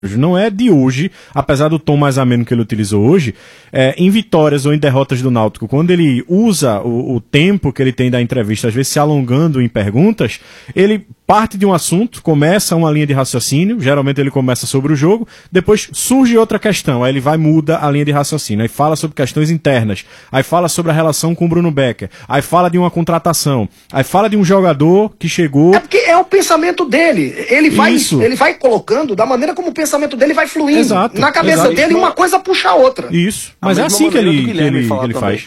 Não é de hoje, apesar do tom mais ameno que ele utilizou hoje, em vitórias ou em derrotas do Náutico, quando ele usa o tempo que ele tem da entrevista, às vezes se alongando em perguntas, ele parte de um assunto, começa uma linha de raciocínio, geralmente ele começa sobre o jogo, depois surge outra questão, aí ele vai muda a linha de raciocínio, aí fala sobre questões internas, aí fala sobre a relação com o Bruno Becker, aí fala de uma contratação, aí fala de um jogador que chegou... É porque é o pensamento dele, ele vai colocando da maneira como o pensamento dele vai fluindo. Exato, na cabeça dele, uma coisa puxa a outra. Isso, mas é assim que ele faz.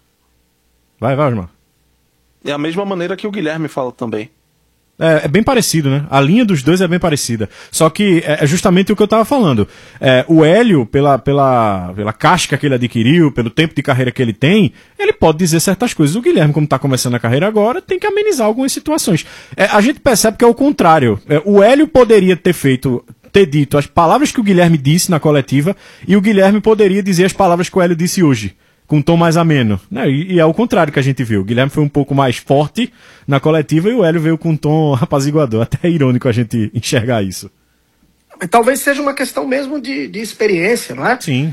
Vai, Osmar. É a mesma maneira que o Guilherme fala também. É bem parecido, né? A linha dos dois é bem parecida. Só que é justamente o que eu tava falando. O Hélio, pela casca que ele adquiriu, pelo tempo de carreira que ele tem, ele pode dizer certas coisas. O Guilherme, como tá começando a carreira agora, tem que amenizar algumas situações. A gente percebe que é o contrário. O Hélio poderia ter dito as palavras que o Guilherme disse na coletiva, e o Guilherme poderia dizer as palavras que o Hélio disse hoje, com um tom mais ameno, né? E é o contrário que a gente viu. O Guilherme foi um pouco mais forte na coletiva e o Hélio veio com um tom apaziguador. Até é irônico a gente enxergar isso. Talvez seja uma questão mesmo de experiência, não é? Sim.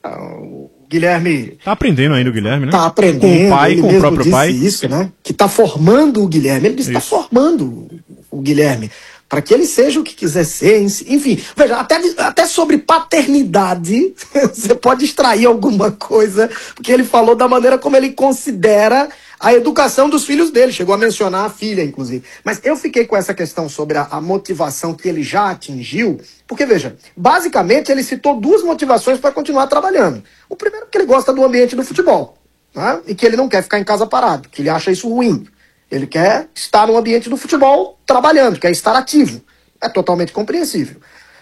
O Guilherme... Tá aprendendo ainda o Guilherme, né? Tá aprendendo. Com o pai, ele com o próprio pai. Isso, né? Que tá formando o Guilherme. Ele disse que tá formando o Guilherme, para que ele seja o que quiser ser. Enfim, veja, até sobre paternidade, você pode extrair alguma coisa, porque ele falou da maneira como ele considera a educação dos filhos dele. Chegou a mencionar a filha, inclusive. Mas eu fiquei com essa questão sobre a motivação que ele já atingiu, porque, veja, basicamente ele citou duas motivações para continuar trabalhando. O primeiro, que ele gosta do ambiente do futebol, né? E que ele não quer ficar em casa parado, que ele acha isso ruim. Ele quer estar no ambiente do futebol trabalhando, quer estar ativo. É totalmente compreensível.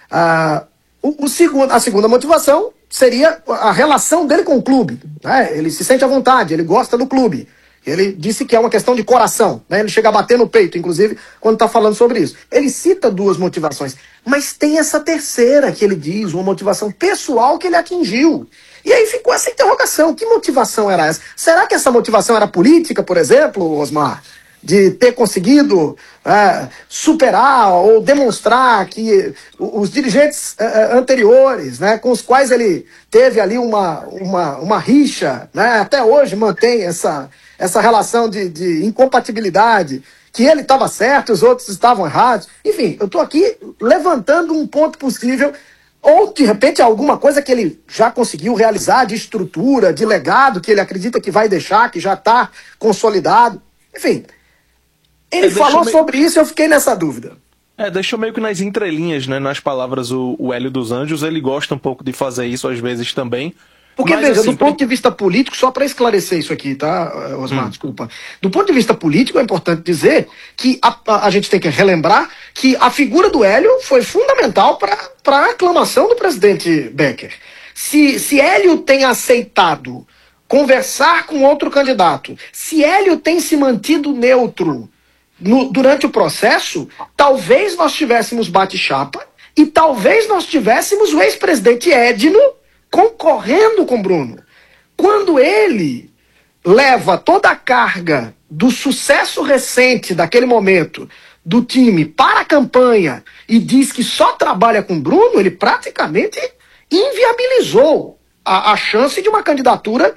A segunda motivação seria a relação dele com o clube, né? Ele se sente à vontade, ele gosta do clube. Ele disse que é uma questão de coração, né? Ele chega a bater no peito, inclusive, quando está falando sobre isso. Ele cita duas motivações, mas tem essa terceira que ele diz, uma motivação pessoal que ele atingiu. E aí ficou essa interrogação, que motivação era essa? Será que essa motivação era política, por exemplo, Osmar? De ter conseguido superar ou demonstrar que os dirigentes anteriores, né, com os quais ele teve ali uma rixa, né, até hoje mantém essa relação de incompatibilidade, que ele estava certo e os outros estavam errados. Enfim, eu estou aqui levantando um ponto possível, ou de repente alguma coisa que ele já conseguiu realizar de estrutura, de legado, que ele acredita que vai deixar, que já está consolidado. Enfim, ele falou sobre isso e eu fiquei nessa dúvida. Deixou meio que nas entrelinhas, né, nas palavras o Hélio dos Anjos. Ele gosta um pouco de fazer isso às vezes também. Porque, veja, assim, do ponto de vista político, só para esclarecer isso aqui, tá, Osmar, desculpa. Do ponto de vista político, é importante dizer que a gente tem que relembrar que a figura do Hélio foi fundamental para a aclamação do presidente Becker. Se Hélio tem aceitado conversar com outro candidato, se Hélio tem se mantido neutro durante o processo, talvez nós tivéssemos bate-chapa e talvez nós tivéssemos o ex-presidente Edno concorrendo com Bruno. Quando ele leva toda a carga do sucesso recente daquele momento do time para a campanha e diz que só trabalha com Bruno, ele praticamente inviabilizou a chance de uma candidatura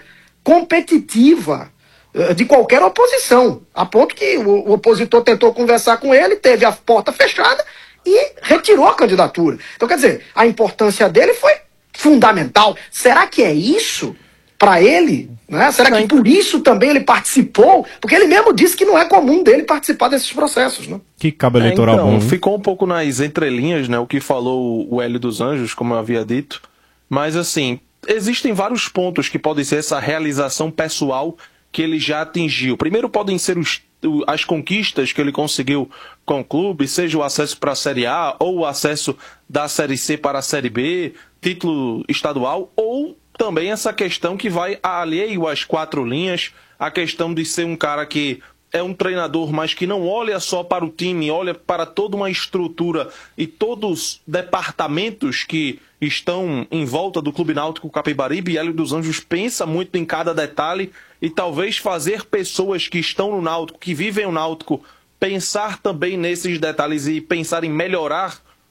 competitiva de qualquer oposição, a ponto que o opositor tentou conversar com ele, teve a porta fechada e retirou a candidatura. Então, quer dizer, a importância dele foi fundamental. Será que é isso para ele? Né? Será que por isso também ele participou? Porque ele mesmo disse que não é comum dele participar desses processos. Né? Que cabo eleitoral bom. Ficou um pouco nas entrelinhas, né, o que falou o Hélio dos Anjos, como eu havia dito. Mas, assim, existem vários pontos que podem ser essa realização pessoal que ele já atingiu. Primeiro podem ser as conquistas que ele conseguiu com o clube, seja o acesso para a Série A ou o acesso da Série C para a Série B, título estadual, ou também essa questão que vai alheio às quatro linhas, a questão de ser um cara que é um treinador, mas que não olha só para o time, olha para toda uma estrutura e todos os departamentos que estão em volta do Clube Náutico Capibaribe. E Hélio dos Anjos pensa muito em cada detalhe e talvez fazer pessoas que estão no Náutico, que vivem o Náutico, pensar também nesses detalhes e pensar em melhorar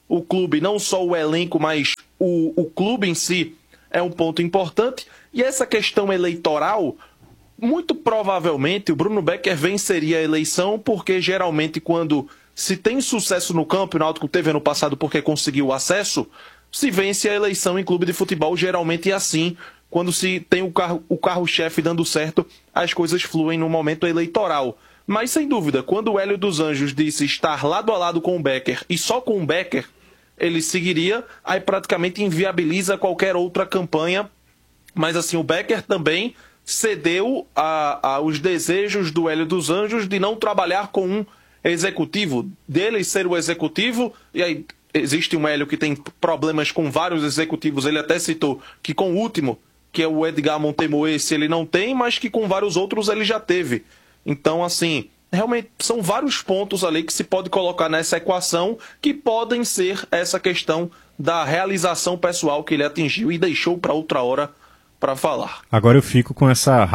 o clube, não só o elenco, mas o clube em si é um ponto importante. E essa questão eleitoral, muito provavelmente o Bruno Becker venceria a eleição, porque geralmente quando se tem sucesso no campo, o Náutico teve ano passado porque conseguiu o acesso, se vence a eleição em clube de futebol, geralmente é assim. Quando se tem o carro-chefe dando certo, as coisas fluem no momento eleitoral. Mas, sem dúvida, quando o Hélio dos Anjos disse estar lado a lado com o Becker, e só com o Becker ele seguiria, aí praticamente inviabiliza qualquer outra campanha. Mas, assim, o Becker também cedeu aos desejos do Hélio dos Anjos de não trabalhar com um executivo, dele ser o executivo, e aí existe um Hélio que tem problemas com vários executivos, ele até citou que com o último, que é o Edgar Montemoense, ele não tem, mas que com vários outros ele já teve. Então, assim, realmente são vários pontos ali que se pode colocar nessa equação que podem ser essa questão da realização pessoal que ele atingiu e deixou para outra hora para falar. Agora eu fico com essa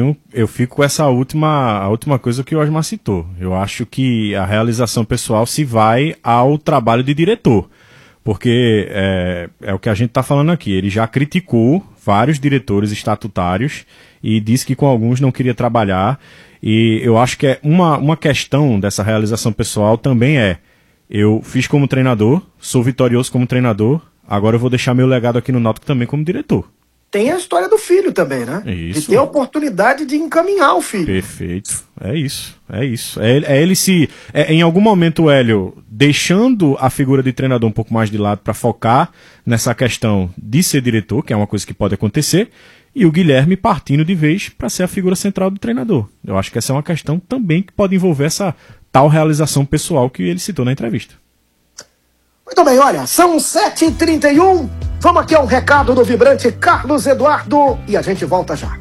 a última coisa que o Osmar citou. Eu acho que a realização pessoal se vai ao trabalho de diretor. Porque é o que a gente está falando aqui. Ele já criticou vários diretores estatutários e disse que com alguns não queria trabalhar. E eu acho que é uma questão dessa realização pessoal também eu fiz como treinador, sou vitorioso como treinador, agora eu vou deixar meu legado aqui no Náutico também como diretor. Tem a história do filho também, né? Isso. E tem a oportunidade de encaminhar o filho. Perfeito. É isso. Ele em algum momento o Hélio deixando a figura de treinador um pouco mais de lado para focar nessa questão de ser diretor, que é uma coisa que pode acontecer, e o Guilherme partindo de vez para ser a figura central do treinador. Eu acho que essa é uma questão também que pode envolver essa tal realização pessoal que ele citou na entrevista. Muito bem, olha, são 7h31. Vamos aqui a um recado do vibrante Carlos Eduardo e a gente volta já.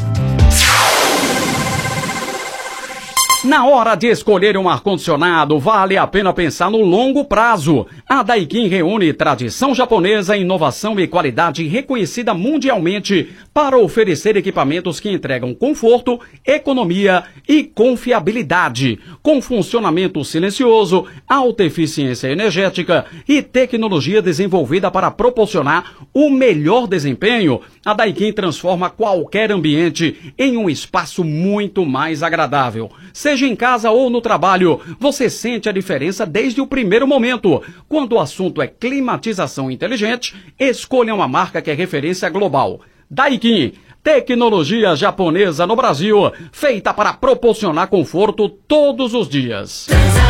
Na hora de escolher um ar-condicionado, vale a pena pensar no longo prazo. A Daikin reúne tradição japonesa, inovação e qualidade reconhecida mundialmente para oferecer equipamentos que entregam conforto, economia e confiabilidade. Com funcionamento silencioso, alta eficiência energética e tecnologia desenvolvida para proporcionar o melhor desempenho, a Daikin transforma qualquer ambiente em um espaço muito mais agradável. Seja em casa ou no trabalho, você sente a diferença desde o primeiro momento. Quando o assunto é climatização inteligente, escolha uma marca que é referência global. Daikin, tecnologia japonesa no Brasil, feita para proporcionar conforto todos os dias.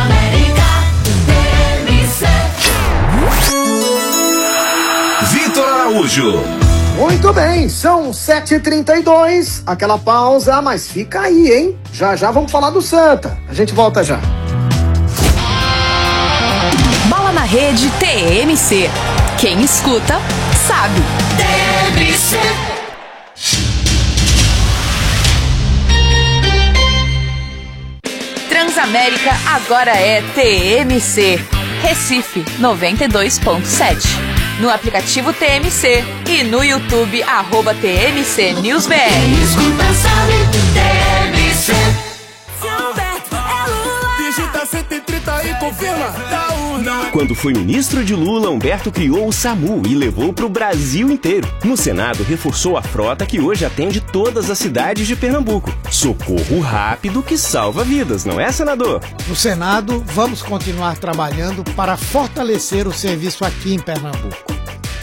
Vitor Araújo. Muito bem, são 7h32, aquela pausa, mas fica aí, hein? Já já vamos falar do Santa. A gente volta já. Bola na Rede TMC. Quem escuta, sabe. TMC. Transamérica agora é TMC. Recife 92.7. No aplicativo TMC e no YouTube, @TMC NewsBR. Escuta, sabe, TMC. Digita 130 e confirma da urna. Quando foi ministro de Lula, Humberto criou o SAMU e levou para o Brasil inteiro. No Senado, reforçou a frota que hoje atende todas as cidades de Pernambuco. Socorro rápido que salva vidas, não é, senador? No Senado, vamos continuar trabalhando para fortalecer o serviço aqui em Pernambuco.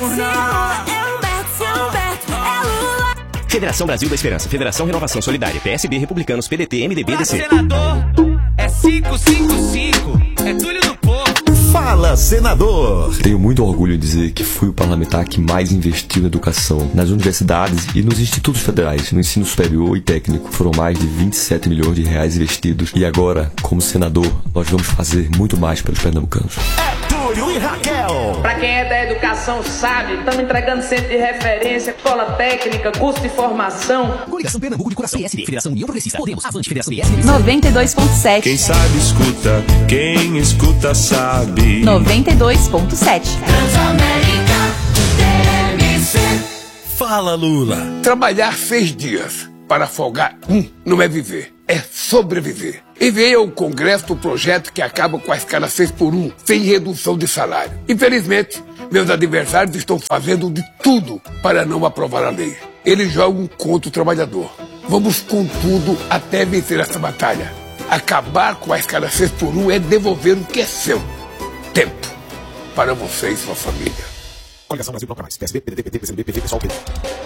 Federação Brasil da Esperança, Federação Renovação Solidária, PSB, Republicanos, PDT, MDB, DC. Senador, é 555, é Túlio do Povo. Fala, senador. Tenho muito orgulho em dizer que fui o parlamentar que mais investiu na educação, nas universidades e nos institutos federais, no ensino superior e técnico. Foram mais de 27 milhões de reais investidos e agora, como senador, nós vamos fazer muito mais pelos pernambucanos. Túlio e Raquel. Pra quem é da educação sabe, estamos entregando centro de referência, escola técnica, curso de formação. Coligação Pernambuco de Coração PSD, Federação União Progressista, Podemos, Avante, Federação IS. 92.7. Quem sabe escuta, quem escuta sabe. 92.7. Transamérica, TMC. Fala, Lula. Trabalhar 6 dias para folgar não é viver, é sobreviver. Enviei ao Congresso o projeto que acaba com a escala 6x1, sem redução de salário. Infelizmente, meus adversários estão fazendo de tudo para não aprovar a lei. Eles jogam contra o trabalhador. Vamos com tudo até vencer essa batalha. Acabar com a escala 6x1 é devolver o que é seu. Tempo. Para você e sua família. Coligação Brasil Bloco Mais. PSB, PDT, PT, PCdoB, PV, PSOL, PT.